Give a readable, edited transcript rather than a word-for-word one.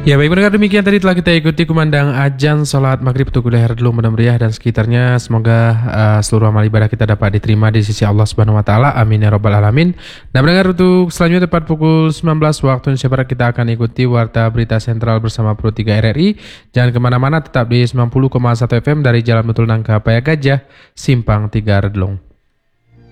Ya baik pendengar, demikian tadi telah kita ikuti kumandang adzan salat maghrib untuk wilayah Redlung, Bandar Meriah dan sekitarnya. Semoga seluruh amal ibadah kita dapat diterima di sisi Allah Subhanahu Wa Taala. Amin ya robbal alamin. Nah pendengar, untuk selanjutnya tepat pukul 19 waktu Indonesia Barat kita akan ikuti Warta Berita Sentral bersama Pro 3 RRI. Jangan kemana-mana, tetap di 90,1 FM dari Jalan Betul Nangka Paya Gajah, Simpang 3 Redlung.